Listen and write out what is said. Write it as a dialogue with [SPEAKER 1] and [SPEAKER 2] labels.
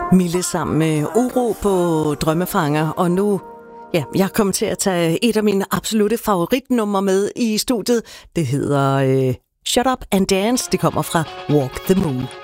[SPEAKER 1] Mille sammen med Uro på Drømmefanger, og nu, ja, jeg kommer til at tage et af mine absolutte favoritnumre med i studiet. Det hedder Shut Up and Dance. Det kommer fra Walk the Moon.